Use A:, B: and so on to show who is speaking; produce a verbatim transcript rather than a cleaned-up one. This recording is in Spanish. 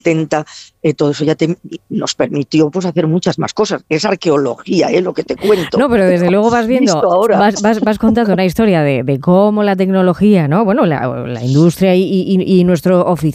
A: setenta, eh, todo eso ya te, nos permitió pues hacer muchas más cosas. Es arqueología, ¿eh? Lo que te cuento.
B: No, pero desde luego vas viendo, vas, vas, vas contando una historia de, de cómo la tecnología, ¿no? Bueno, la, la industria y, y, y nuestro oficio